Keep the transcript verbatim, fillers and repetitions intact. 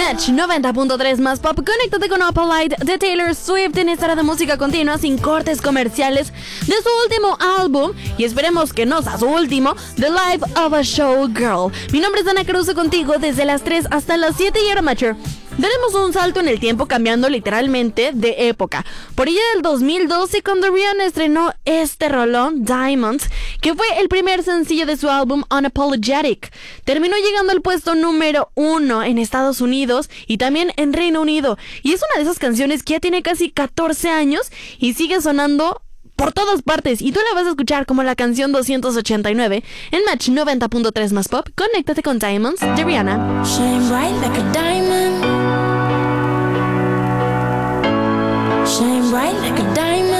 Match noventa punto tres más pop. Conéctate con Up All Night de Taylor Swift en esta hora de música continua sin cortes comerciales de su último álbum, y esperemos que no sea su último, The Life of a Showgirl. Mi nombre es Ana Caruso, contigo desde las tres hasta las siete, y ahora, Matcher, daremos un salto en el tiempo, cambiando literalmente de época. Por allá del dos mil doce, cuando Rihanna estrenó este rolón, Diamonds, que fue el primer sencillo de su álbum Unapologetic. Terminó llegando al puesto número uno en Estados Unidos y también en Reino Unido. Y es una de esas canciones que ya tiene casi catorce años y sigue sonando por todas partes, y tú la vas a escuchar como la canción doscientos ochenta y nueve en Match noventa punto tres más pop. Conéctate con Diamonds de Rihanna. Shine bright like a diamond. Shine bright like a diamond.